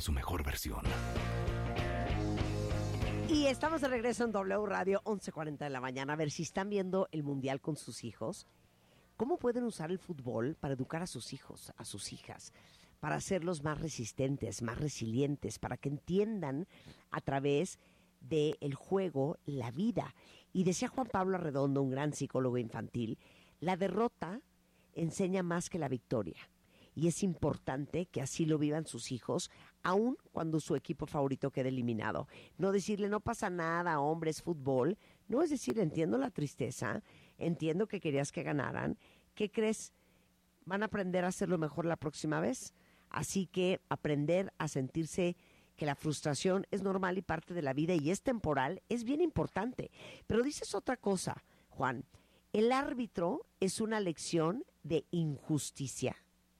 su mejor versión. Y estamos de regreso en W Radio, 11:40 de la mañana. A ver, si están viendo el Mundial con sus hijos, ¿cómo pueden usar el fútbol para educar a sus hijos, a sus hijas? Para hacerlos más resistentes, más resilientes, para que entiendan a través del juego la vida. Y decía Juan Pablo Arredondo, un gran psicólogo infantil, la derrota enseña más que la victoria. Y es importante que así lo vivan sus hijos, aun cuando su equipo favorito quede eliminado. No decirle, no pasa nada, hombre, es fútbol. No, es decir, entiendo la tristeza, entiendo que querías que ganaran. ¿Qué crees? Van a aprender a hacerlo mejor la próxima vez. Así que aprender a sentirse que la frustración es normal y parte de la vida y es temporal es bien importante. Pero dices otra cosa, Juan. El árbitro es una lección de injusticia.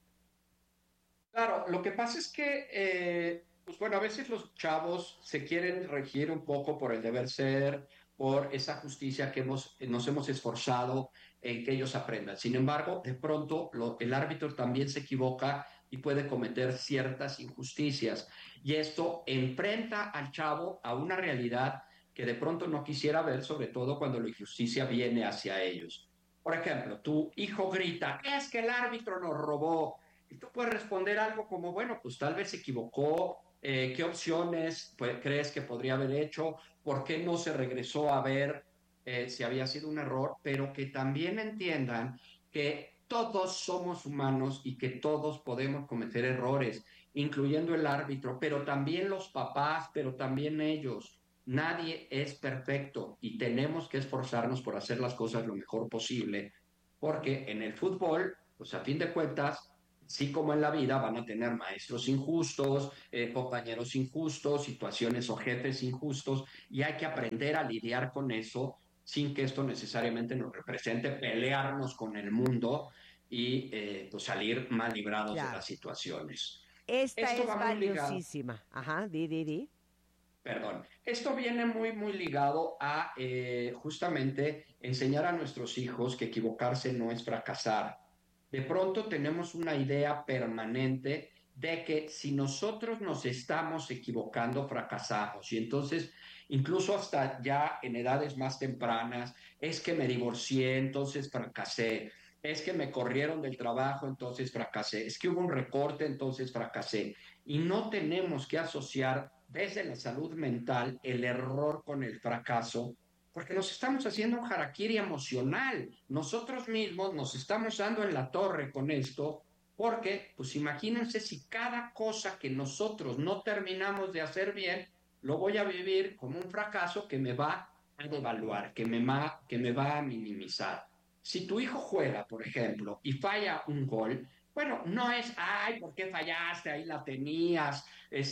Claro, lo que pasa es que, pues bueno, a veces los chavos se quieren regir un poco por el deber ser, por esa justicia que nos hemos esforzado en que ellos aprendan. Sin embargo, de pronto el árbitro también se equivoca y puede cometer ciertas injusticias. Y esto enfrenta al chavo a una realidad que de pronto no quisiera ver, sobre todo cuando la injusticia viene hacia ellos. Por ejemplo, tu hijo grita, es que el árbitro nos robó. Y tú puedes responder algo como, bueno, pues tal vez se equivocó, ¿qué opciones pues, crees que podría haber hecho? ¿Por qué no se regresó a ver si había sido un error? Pero que también entiendan que todos somos humanos y que todos podemos cometer errores, incluyendo el árbitro, pero también los papás, pero también ellos. Nadie es perfecto y tenemos que esforzarnos por hacer las cosas lo mejor posible, porque en el fútbol, pues a fin de cuentas, sí como en la vida van a tener maestros injustos, compañeros injustos, situaciones o jefes injustos, y hay que aprender a lidiar con eso sin que esto necesariamente nos represente pelearnos con el mundo y pues salir mal librados de Claro. las situaciones. Esta Esto es va muy ligado. valiosísima. Ajá, di. Perdón, esto viene muy ligado a justamente enseñar a nuestros hijos que equivocarse no es fracasar. De pronto tenemos una idea permanente de que si nosotros nos estamos equivocando, fracasamos. Y entonces, incluso hasta ya en edades más tempranas, es que me divorcié, entonces fracasé. Es que me corrieron del trabajo, entonces fracasé. Es que hubo un recorte, entonces fracasé. Y no tenemos que asociar desde la salud mental el error con el fracaso, porque nos estamos haciendo un harakiri emocional. Nosotros mismos nos estamos dando en la torre con esto, porque, pues imagínense si cada cosa que nosotros no terminamos de hacer bien, lo voy a vivir como un fracaso que me va a devaluar, que me va a minimizar. Si tu hijo juega, por ejemplo, y falla un gol, bueno, no es, ay, ¿por qué fallaste? Ahí la tenías,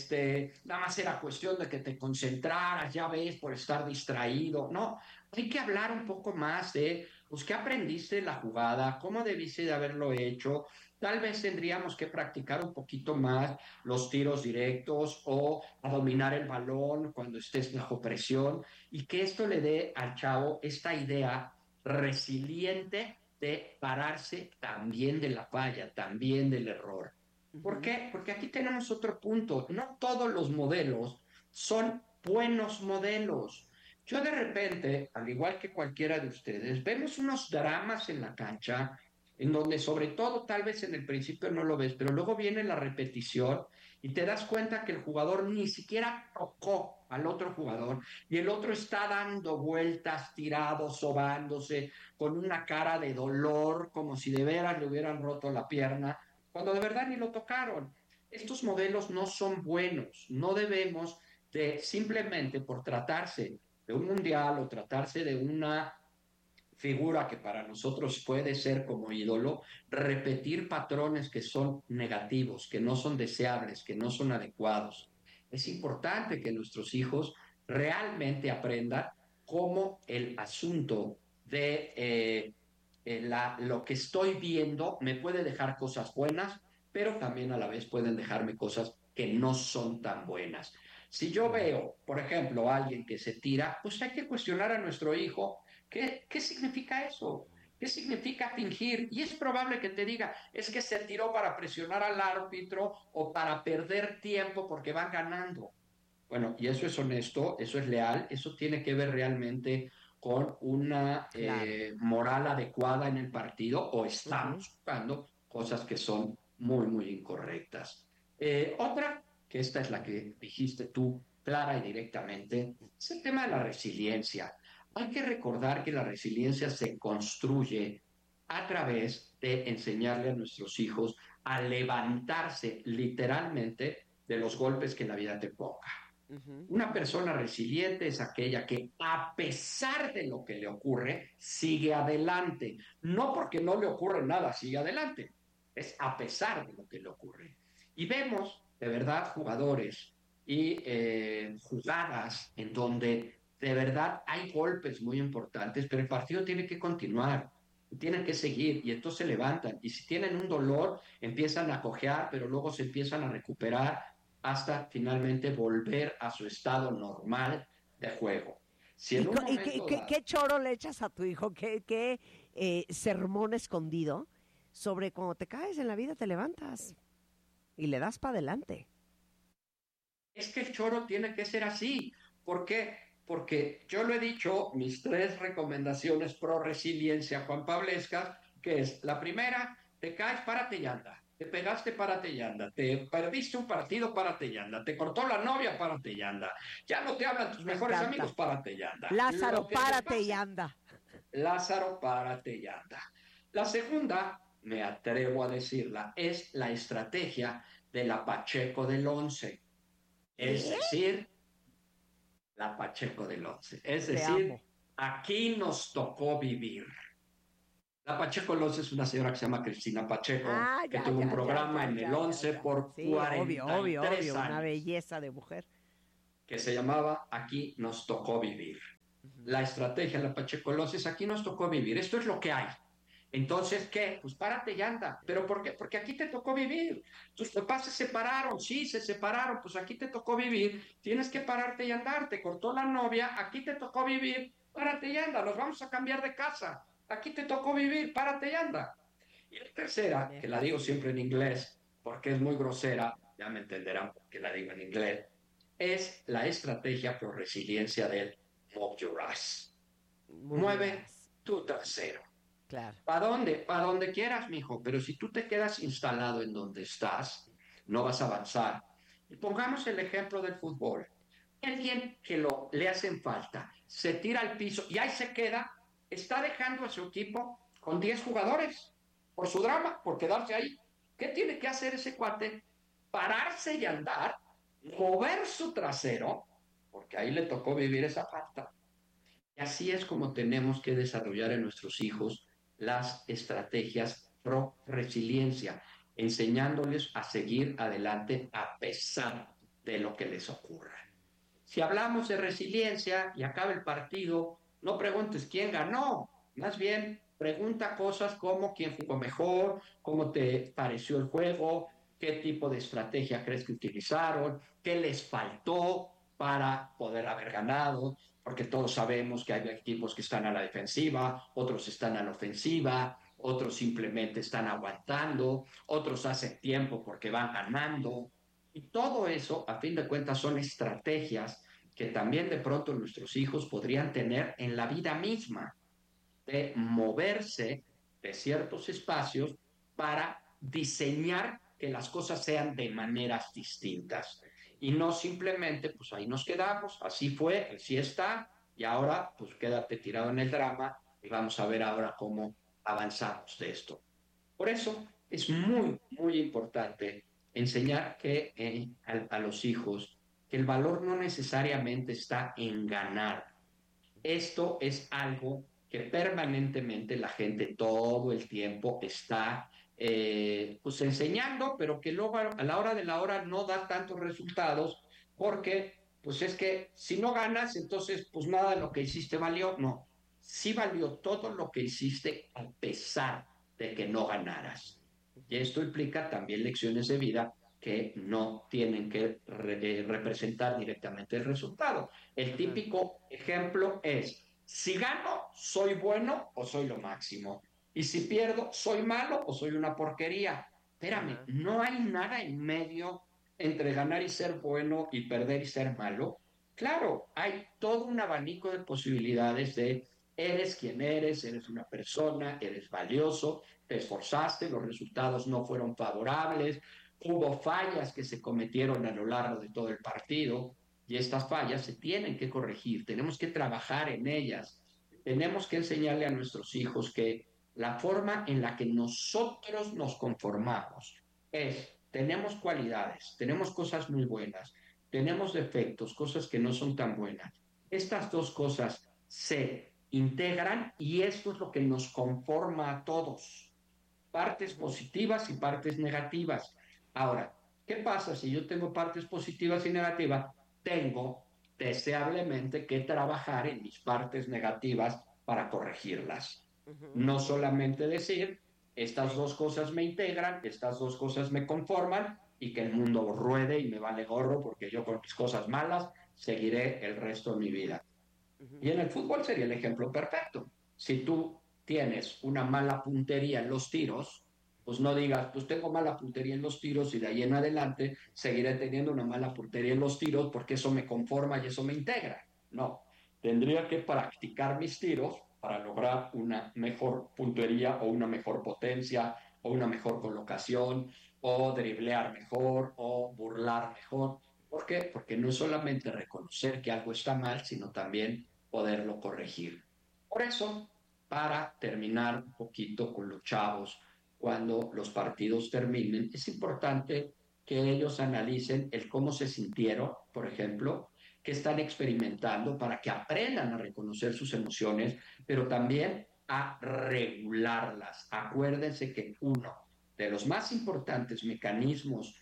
nada más era cuestión de que te concentraras, ya ves, por estar distraído. No, hay que hablar un poco más de, pues, ¿qué aprendiste de la jugada? ¿Cómo debiste de haberlo hecho? Tal vez tendríamos que practicar un poquito más los tiros directos o a dominar el balón cuando estés bajo presión y que esto le dé al chavo esta idea resiliente de pararse también de la falla, también del error. ¿Por Uh-huh. qué? Porque aquí tenemos otro punto. No todos los modelos son buenos modelos. Yo de repente, al igual que cualquiera de ustedes, vemos unos dramas en la cancha en donde sobre todo tal vez en el principio no lo ves, pero luego viene la repetición y te das cuenta que el jugador ni siquiera tocó al otro jugador y el otro está dando vueltas, tirado, sobándose, con una cara de dolor, como si de veras le hubieran roto la pierna, cuando de verdad ni lo tocaron. Estos modelos no son buenos, no debemos de simplemente por tratarse de un mundial o tratarse de una figura que para nosotros puede ser como ídolo, repetir patrones que son negativos, que no son deseables, que no son adecuados. Es importante que nuestros hijos realmente aprendan cómo el asunto de lo que estoy viendo me puede dejar cosas buenas, pero también a la vez pueden dejarme cosas que no son tan buenas. Si yo veo, por ejemplo, a alguien que se tira, pues hay que cuestionar a nuestro hijo. ¿Qué significa eso? ¿Qué significa fingir? Y es probable que te diga, es que se tiró para presionar al árbitro o para perder tiempo porque van ganando. Bueno, y eso es honesto, eso es leal, eso tiene que ver realmente con una Claro. moral adecuada en el partido o Ujú. estamos buscando cosas que son muy, muy incorrectas. Otra, que esta es la que dijiste tú clara y directamente, es el tema de la resiliencia. Hay que recordar que la resiliencia se construye a través de enseñarle a nuestros hijos a levantarse literalmente de los golpes que la vida te ponga. Ujú. Una persona resiliente es aquella que a pesar de lo que le ocurre, sigue adelante. No porque no le ocurre nada, sigue adelante. Es a pesar de lo que le ocurre. Y vemos, de verdad, jugadores y jugadas en donde de verdad hay golpes muy importantes, pero el partido tiene que continuar, tienen que seguir y entonces se levantan. Y si tienen un dolor, empiezan a cojear, pero luego se empiezan a recuperar hasta finalmente volver a su estado normal de juego. Si ¿Y, en un momento dado, qué choro le echas a tu hijo? ¿Qué sermón escondido sobre cuando te caes en la vida te levantas y le das para adelante? es que el choro tiene que ser así. ¿Por qué? Porque yo lo he dicho, mis 3 recomendaciones pro resiliencia, Juan Pablescas, que es la primera, te caes, párate y anda. Te pegaste, párate y anda. Te perdiste un partido, párate y anda. Te cortó la novia, párate y anda. Ya no te hablan tus Me mejores amigos, encanta. párate y anda. Lázaro, Lo que te párate y pase, anda. Lázaro, párate y anda. La segunda, me atrevo a decirla, es la estrategia de la Pacheco del 11. Es ¿Qué? decir, la Pacheco del 11. Es Te decir, amo. aquí nos tocó vivir. La Pacheco del 11 es una señora que se llama Cristina Pacheco, Ah, que ya, tuvo un ya, ya, programa ya, en el ya, ya, 11 ya. por Sí, obvio, obvio, 43 obvio. Una años, belleza de mujer. que se llamaba Aquí nos tocó vivir. Ujú. La estrategia de la Pacheco del 11 es aquí nos tocó vivir. Esto es lo que hay. Entonces, ¿qué? Pues párate y anda. ¿Pero por qué? Porque aquí te tocó vivir. Tus papás se separaron, sí, se separaron, pues aquí te tocó vivir. Tienes que pararte y andar. Te cortó la novia, aquí te tocó vivir. Párate y anda. Nos vamos a cambiar de casa. Aquí te tocó vivir. Párate y anda. Y la tercera, Me que la digo fascina. siempre en inglés, porque es muy grosera, ya me entenderán por qué la digo en inglés, es la estrategia pro resiliencia del move your ass. Move your Mueve ass. tu trasero. Claro. ¿Para dónde? Para donde quieras, mijo. Pero si tú te quedas instalado en donde estás, no vas a avanzar. Y pongamos el ejemplo del fútbol. Alguien que le hacen falta, se tira al piso y ahí se queda, está dejando a su equipo con 10 jugadores por su drama, por quedarse ahí. ¿Qué tiene que hacer ese cuate? Pararse y andar, mover su trasero, porque ahí le tocó vivir esa falta. Y así es como tenemos que desarrollar en nuestros hijos las estrategias pro resiliencia, enseñándoles a seguir adelante a pesar de lo que les ocurra. Si hablamos de resiliencia y acaba el partido, no preguntes quién ganó, más bien pregunta cosas como quién jugó mejor, cómo te pareció el juego, qué tipo de estrategia crees que utilizaron, qué les faltó para poder haber ganado, porque todos sabemos que hay equipos que están a la defensiva, otros están a la ofensiva, otros simplemente están aguantando, otros hacen tiempo porque van ganando. Y todo eso, a fin de cuentas, son estrategias que también de pronto nuestros hijos podrían tener en la vida misma, de moverse de ciertos espacios para diseñar que las cosas sean de maneras distintas. Y no simplemente, pues ahí nos quedamos, así fue, así está, y ahora pues quédate tirado en el drama y vamos a ver ahora cómo avanzamos de esto. Por eso es muy, muy importante enseñar que, a los hijos que el valor no necesariamente está en ganar. Esto es algo que permanentemente la gente todo el tiempo está pues enseñando, pero que luego a la hora de la hora no da tantos resultados porque pues es que si no ganas, entonces pues nada de lo que hiciste valió. No, sí valió todo lo que hiciste a pesar de que no ganaras. Y Ujú. esto implica también lecciones de vida que no tienen que representar directamente el resultado. El Ajá. típico ejemplo es, si gano, soy bueno o soy lo máximo. Y si pierdo, ¿soy malo o soy una porquería? Espérame, Ajá. no hay nada en medio entre ganar y ser bueno y perder y ser malo. Claro, hay todo un abanico de posibilidades de eres quien eres una persona, eres valioso, te esforzaste, los resultados no fueron favorables, hubo fallas que se cometieron a lo largo de todo el partido y estas fallas se tienen que corregir, tenemos que trabajar en ellas, tenemos que enseñarle a nuestros hijos que la forma en la que nosotros nos conformamos es, tenemos cualidades, tenemos cosas muy buenas, tenemos defectos, cosas que no son tan buenas. Estas dos cosas se integran y esto es lo que nos conforma a todos, partes Ujú. positivas y partes negativas. Ahora, ¿qué pasa si yo tengo partes positivas y negativas? Tengo deseablemente que trabajar en mis partes negativas para corregirlas. Ujú. No solamente decir, estas Sí. dos cosas me integran, estas dos cosas me conforman y que el mundo ruede y me vale gorro porque yo con mis cosas malas seguiré el resto de mi vida. Ujú. Y en el fútbol sería el ejemplo perfecto. Si tú tienes una mala puntería en los tiros, pues no digas, pues tengo mala puntería en los tiros y de ahí en adelante seguiré teniendo una mala puntería en los tiros porque eso me conforma y eso me integra. No, tendría que practicar mis tiros para lograr una mejor puntería o una mejor potencia o una mejor colocación o driblear mejor o burlar mejor. ¿Por qué? Porque no es solamente reconocer que algo está mal, sino también poderlo corregir. Por eso, para terminar un poquito con los chavos, cuando los partidos terminen, es importante que ellos analicen el cómo se sintieron, por ejemplo, qué están experimentando para que aprendan a reconocer sus emociones, pero también a regularlas. Acuérdense que uno de los más importantes mecanismos,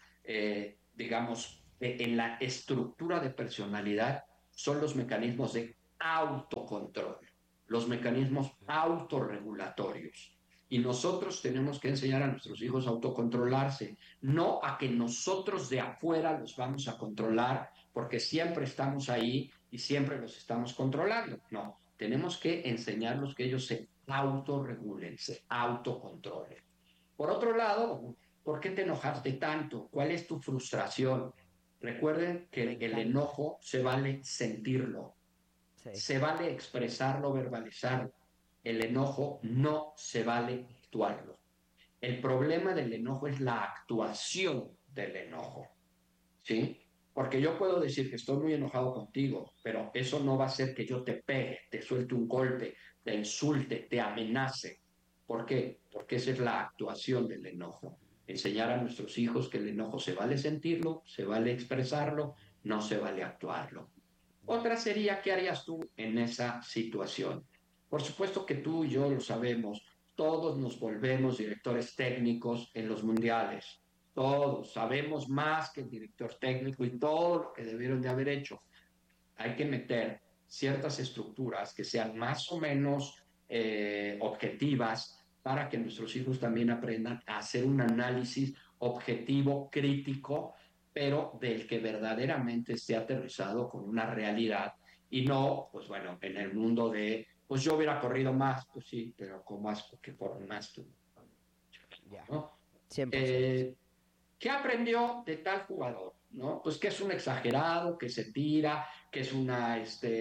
digamos, en la estructura de personalidad son los mecanismos de autocontrol, los mecanismos autorregulatorios. Y nosotros tenemos que enseñar a nuestros hijos a autocontrolarse, no a que nosotros de afuera los vamos a controlar porque siempre estamos ahí y siempre los estamos controlando. No, tenemos que enseñarlos que ellos se autorregulen, se autocontrolen. Por otro lado, ¿por qué te enojaste tanto? ¿Cuál es tu frustración? Recuerden Me que el encanta. enojo se vale sentirlo, Sí. se vale expresarlo, verbalizarlo. El enojo no se vale actuarlo. El problema del enojo es la actuación del enojo, ¿sí? Porque yo puedo decir que estoy muy enojado contigo, pero eso no va a hacer que yo te pegue, te suelte un golpe, te insulte, te amenace. ¿Por qué? Porque esa es la actuación del enojo. Enseñar a nuestros hijos que el enojo se vale sentirlo, se vale expresarlo, no se vale actuarlo. Ya. Otra sería, ¿qué harías tú en esa situación? Por supuesto que tú y yo lo sabemos, todos nos volvemos directores técnicos en los mundiales, todos sabemos más que el director técnico y todo lo que debieron de haber hecho. Hay que meter ciertas estructuras que sean más o menos objetivas para que nuestros hijos también aprendan a hacer un análisis objetivo, crítico, pero del que verdaderamente esté aterrizado con una realidad y no, pues bueno, en el mundo de, pues yo hubiera corrido más, pues sí, pero con más, porque por más tú, Ya. ¿no? 100%. Eh, ¿Qué aprendió de tal jugador? ¿No? Pues que es un exagerado, que se tira, que es una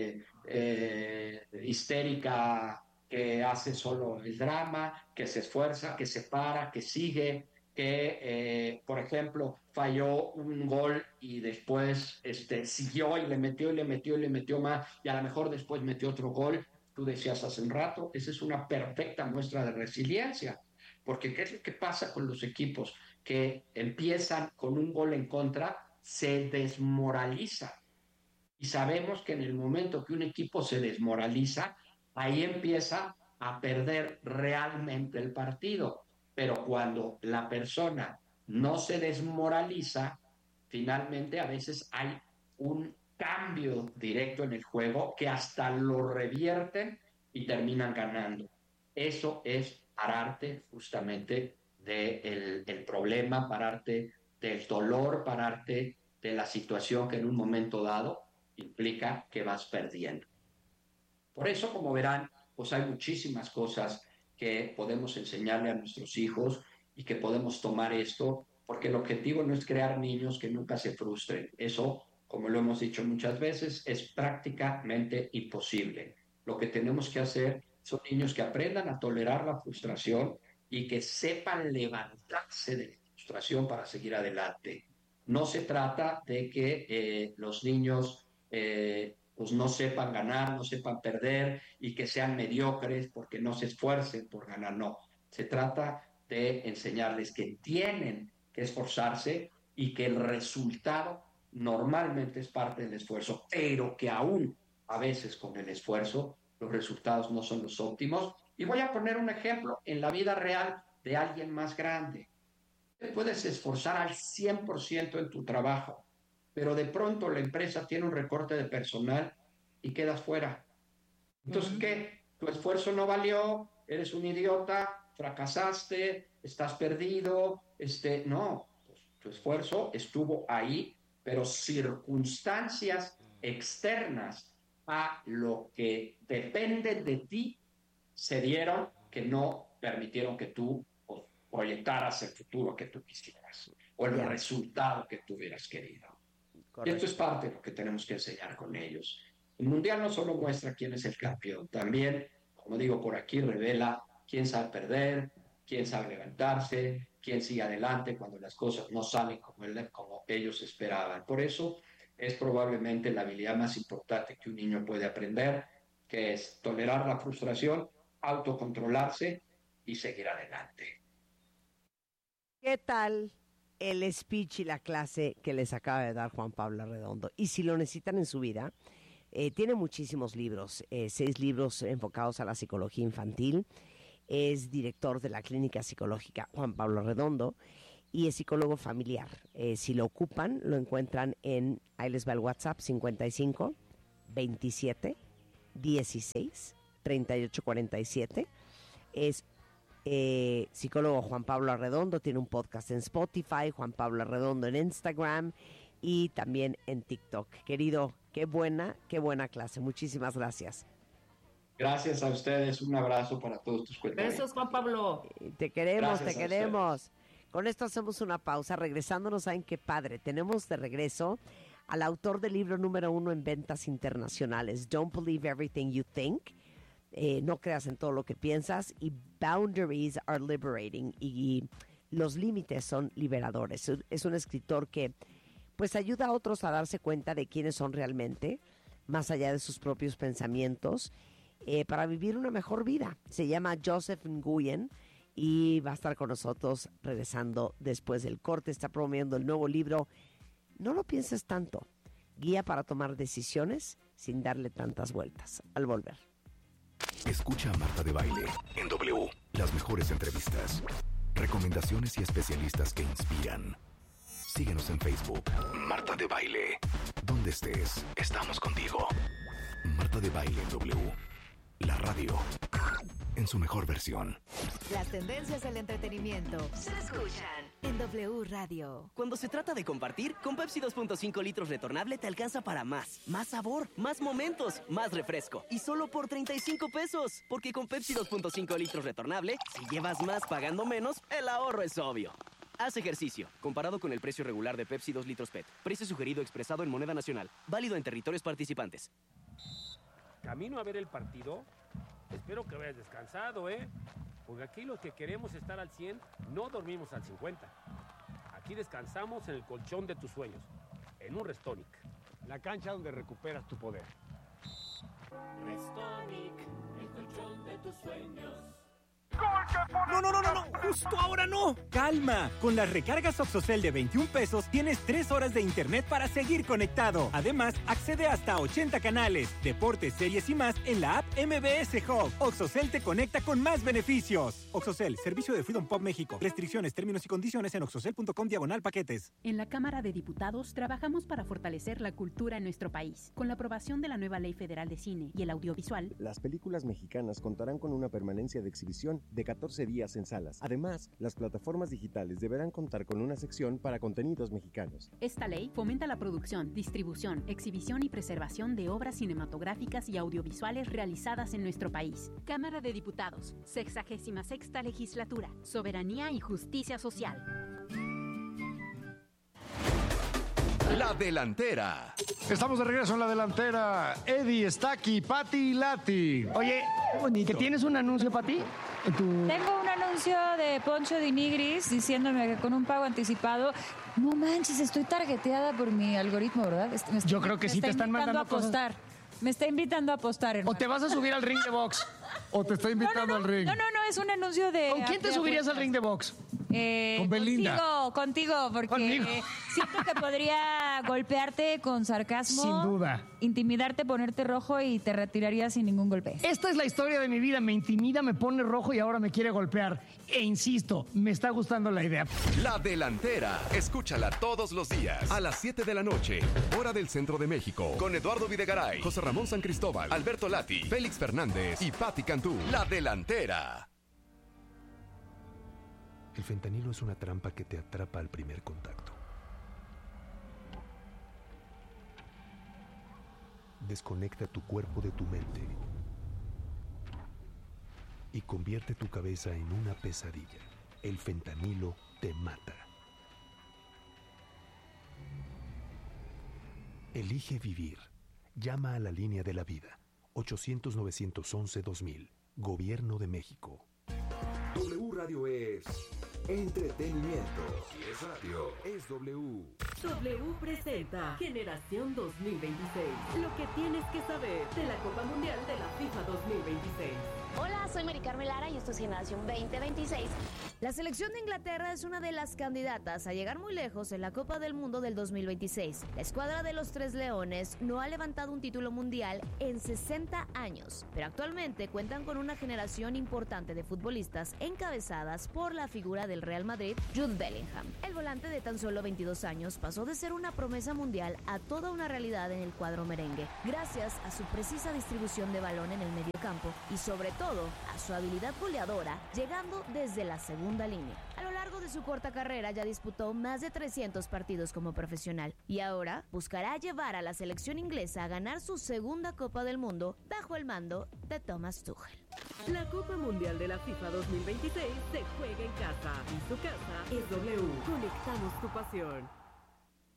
histérica, que hace solo el drama, que se esfuerza, que se para, que sigue, que, por ejemplo, falló un gol y después siguió y le metió y le metió y le metió más y a lo mejor después metió otro gol. Tú decías hace un rato, esa es una perfecta muestra de resiliencia, porque ¿qué es lo que pasa con los equipos? Que empiezan con un gol en contra, se desmoraliza. Y sabemos que en el momento que un equipo se desmoraliza, ahí empieza a perder realmente el partido. Pero cuando la persona no se desmoraliza, finalmente a veces hay un cambio directo en el juego que hasta lo revierten y terminan ganando. Eso es pararte justamente del problema, pararte del dolor, pararte de la situación que en un momento dado implica que vas perdiendo. Por eso, como verán, pues hay muchísimas cosas que podemos enseñarle a nuestros hijos y que podemos tomar esto, porque el objetivo no es crear niños que nunca se frustren. Eso, como lo hemos dicho muchas veces, es prácticamente imposible. Lo que tenemos que hacer son niños que aprendan a tolerar la frustración y que sepan levantarse de la frustración para seguir adelante. No se trata de que los niños pues no sepan ganar, no sepan perder y que sean mediocres porque no se esfuercen por ganar, no. Se trata de enseñarles que tienen que esforzarse y que el resultado normalmente es parte del esfuerzo, pero que aún a veces con el esfuerzo los resultados no son los óptimos. Y voy a poner un ejemplo en la vida real de alguien más grande. Te puedes esforzar al 100% en tu trabajo, pero de pronto la empresa tiene un recorte de personal y quedas fuera. Entonces, ¿qué? Tu esfuerzo no valió, eres un idiota, fracasaste, estás perdido. No, pues, tu esfuerzo estuvo ahí, pero circunstancias externas a lo que depende de ti se dieron que no permitieron que tú proyectaras el futuro que tú quisieras o el resultado que tú hubieras querido. Correcto. Y esto es parte de lo que tenemos que enseñar con ellos. El Mundial no solo muestra quién es el campeón, también, como digo por aquí, revela quién sabe perder, quién sabe levantarse, quién sigue adelante cuando las cosas no salen como ellos esperaban. Por eso es probablemente la habilidad más importante que un niño puede aprender, que es tolerar la frustración, autocontrolarse y seguir adelante. ¿Qué tal el speech y la clase que les acaba de dar Juan Pablo Arredondo? Y si lo necesitan en su vida, tiene muchísimos libros, 6 libros enfocados a la psicología infantil. Es director de la Clínica Psicológica Juan Pablo Arredondo y es psicólogo familiar. Si lo ocupan, lo encuentran ahí les va el WhatsApp, 55 27 16 38 47. Es psicólogo Juan Pablo Arredondo, tiene un podcast en Spotify, Juan Pablo Arredondo en Instagram y también en TikTok. Querido, qué buena clase. Muchísimas gracias. Gracias a ustedes. Un abrazo para todos tus cuentavientes. Besos, Juan Pablo. Te queremos, te queremos. Con esto hacemos una pausa. Regresándonos, ¿saben qué padre? Tenemos de regreso al autor del libro número 1 en ventas internacionales, Don't Believe Everything You Think. No creas en todo lo que piensas, y Boundaries Are Liberating, y los límites son liberadores. Es un escritor que pues ayuda a otros a darse cuenta de quiénes son realmente, más allá de sus propios pensamientos, para vivir una mejor vida. Se llama Joseph Nguyen y va a estar con nosotros regresando después del corte. Está promoviendo el nuevo libro No lo pienses tanto, guía para tomar decisiones sin darle tantas vueltas. Al volver. Escucha a Marta de Baile en W. Las mejores entrevistas, recomendaciones y especialistas que inspiran. Síguenos en Facebook. Marta de Baile. Donde estés, estamos contigo. Marta de Baile en W. La radio en su mejor versión. Las tendencias del entretenimiento se escuchan en W Radio. Cuando se trata de compartir, con Pepsi 2.5 litros retornable te alcanza para más. Más sabor, más momentos, más refresco. Y solo por 35 pesos. Porque con Pepsi 2.5 litros retornable, si llevas más pagando menos, el ahorro es obvio. Haz ejercicio. Comparado con el precio regular de Pepsi 2 litros PET. Precio sugerido expresado en moneda nacional. Válido en territorios participantes. Camino a ver el partido. Espero que vayas descansado, porque aquí los que queremos estar al 100 no dormimos al 50. Aquí descansamos en el colchón de tus sueños, en un Restonic, la cancha donde recuperas tu poder. Restonic, el colchón de tus sueños. No, justo ahora no. Calma, con las recargas OXXOCEL de 21 pesos tienes 3 horas de internet para seguir conectado. Además, accede hasta 80 canales, deportes, series y más en la app MBS Hub. OXXOCEL te conecta con más beneficios. OXXOCEL, servicio de Freedom Pop México. Restricciones, términos y condiciones en oxxocel.com/paquetes. En la Cámara de Diputados trabajamos para fortalecer la cultura en nuestro país. Con la aprobación de la nueva Ley Federal de Cine y el Audiovisual, las películas mexicanas contarán con una permanencia de exhibición de 14 días en salas. Además, las plataformas digitales deberán contar con una sección para contenidos mexicanos. Esta ley fomenta la producción, distribución, exhibición y preservación de obras cinematográficas y audiovisuales realizadas en nuestro país. Cámara de Diputados, 66ª Legislatura, Soberanía y Justicia Social. La Delantera. Estamos de regreso en La Delantera. Eddie está aquí, Pati y Lati. Oye, ¿que tienes un anuncio, Pati? Tengo un anuncio de Poncho de Nigris diciéndome que con un pago anticipado, no manches, estoy targeteada por mi algoritmo, ¿verdad? Yo creo que sí te están mandando a apostar. Me está invitando a apostar, hermano. ¿O te vas a subir al ring de box? ¿O te está invitando al ring? No, es un anuncio de... ¿Con quién te subirías al ring de box? Con Belinda. Contigo, porque siento que podría golpearte con sarcasmo. Sin duda. Intimidarte, ponerte rojo y te retirarías sin ningún golpe. Esta es la historia de mi vida. Me intimida, me pone rojo y ahora me quiere golpear. E insisto, me está gustando la idea. La Delantera. Escúchala todos los días a las 7 de la noche, hora del Centro de México. Con Eduardo Videgaray, José Ramón San Cristóbal, Alberto Lati, Félix Fernández y Pati Cantú. La Delantera. El fentanilo es una trampa que te atrapa al primer contacto. Desconecta tu cuerpo de tu mente y convierte tu cabeza en una pesadilla. El fentanilo te mata. Elige vivir. Llama a la línea de la vida. 800-911-2000. Gobierno de México. W Radio es entretenimiento. Si es radio, es W. W presenta Generación 2026. Lo que tienes que saber de la Copa Mundial de la FIFA 2026. Hola, soy Mari Carmen Lara y esto es Generación 2026. La selección de Inglaterra es una de las candidatas a llegar muy lejos en la Copa del Mundo del 2026. La escuadra de los Tres Leones no ha levantado un título mundial en 60 años, pero actualmente cuentan con una generación importante de futbolistas encabezadas por la figura del Real Madrid, Jude Bellingham. El volante de tan solo 22 años pasó de ser una promesa mundial a toda una realidad en el cuadro merengue, gracias a su precisa distribución de balón en el mediocampo y sobre todo a su habilidad goleadora, llegando desde la segunda línea. A lo largo de su corta carrera ya disputó más de 300 partidos como profesional y ahora buscará llevar a la selección inglesa a ganar su segunda Copa del Mundo bajo el mando de Thomas Tuchel. La Copa Mundial de la FIFA 2026 se juega en casa y su casa es W. Conectamos tu pasión.